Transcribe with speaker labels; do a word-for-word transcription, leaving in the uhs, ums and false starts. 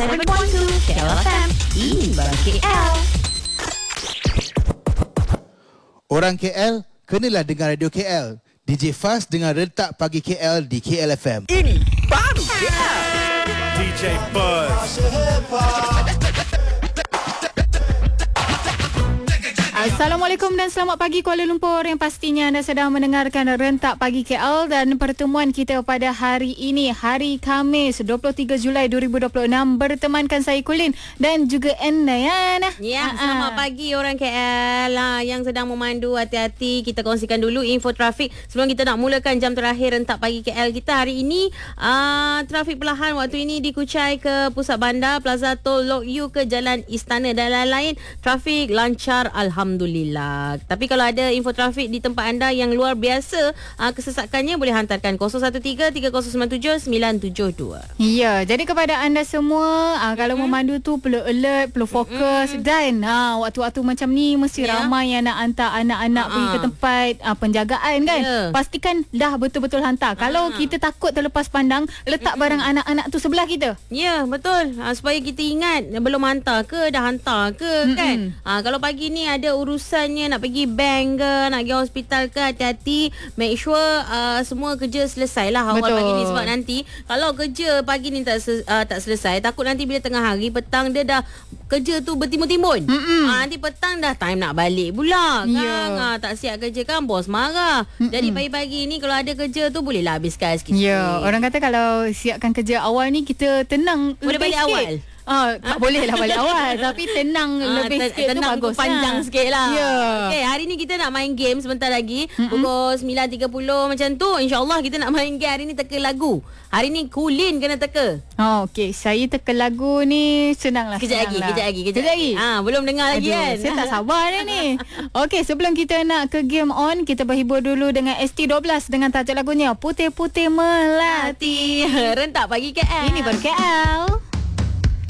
Speaker 1: tujuh titik dua K L F M. Ini baru K L.
Speaker 2: Orang K L, kenalah dengan Radio K L. D J Fast dengan Rentak Pagi K L di K L F M.
Speaker 3: Ini baru K L.
Speaker 4: D J Buzz.
Speaker 5: Assalamualaikum dan selamat pagi Kuala Lumpur, yang pastinya anda sedang mendengarkan Rentak Pagi K L, dan pertemuan kita pada hari ini, hari Khamis dua puluh tiga Julai dua ribu dua puluh enam, bertemankan saya Kulin dan juga Endayan.
Speaker 6: Ya, selamat pagi orang K L lah yang sedang memandu. Hati-hati, kita kongsikan dulu info trafik sebelum kita nak mulakan jam terakhir Rentak Pagi K L kita hari ini. Uh, trafik perlahan waktu ini di Kuchai ke Pusat Bandar, Plaza Tol Lok Yu ke Jalan Istana dan lain-lain. Trafik lancar, alhamdulillah. Alhamdulillah. Tapi kalau ada info trafik di tempat anda yang luar biasa, uh, kesesakannya boleh hantarkan kosong satu tiga tiga kosong sembilan tujuh sembilan tujuh dua.
Speaker 5: Ya, jadi kepada anda semua, uh, kalau mm-hmm. memandu tu perlu alert, perlu fokus, mm-hmm. dan uh, waktu-waktu macam ni mesti yeah. ramai yang nak hantar anak-anak uh-huh. pergi ke tempat uh, penjagaan kan. Yeah. Pastikan dah betul-betul hantar. Uh-huh. Kalau kita takut terlepas pandang, letak mm-hmm. barang anak-anak tu sebelah kita.
Speaker 6: Ya, yeah, betul. Uh, supaya kita ingat belum hantar ke, dah hantar ke, mm-hmm. kan. Uh, kalau pagi ni ada urusannya nak pergi bank ke, nak pergi hospital ke, hati-hati, make sure uh, semua kerja selesai lah awal pagi ni, sebab nanti kalau kerja pagi ni tak uh, tak selesai, takut nanti bila tengah hari petang dia dah kerja tu bertimbun-timbun. uh, nanti petang dah time nak balik pula kan. Yeah. uh, tak siap kerja kan, bos marah. Mm-mm. Jadi pagi-pagi ni kalau ada kerja tu bolehlah habiskan sikit.
Speaker 5: Ya, yeah. Orang kata kalau siapkan kerja awal ni kita tenang,
Speaker 6: boleh balik
Speaker 5: sikit.
Speaker 6: Awal
Speaker 5: Ah, tak boleh lah balik awal, tapi tenang ah, lebih sikit tu bagus.
Speaker 6: Panjang
Speaker 5: ha.
Speaker 6: sikit lah.
Speaker 5: Yeah.
Speaker 6: Okay, hari ni kita nak main game sebentar lagi. Mm-mm. Pukul sembilan tiga puluh macam tu. InsyaAllah kita nak main game. Hari ni teka lagu. Hari ni Kulin kena teka.
Speaker 5: Oh, okay. Saya teka lagu ni senang lah.
Speaker 6: Kejap lagi,
Speaker 5: lah.
Speaker 6: kejap lagi. Kejap,
Speaker 5: kejap lagi.
Speaker 6: Ah, belum dengar lagi. Aduh, kan.
Speaker 5: Saya tak sabar dah ni. Okay, sebelum kita nak ke game on, kita berhibur dulu dengan S T dua belas dengan tajuk lagunya Putih-Putih Melati.
Speaker 6: Rentak Pagi K L.
Speaker 5: Ini baru K L.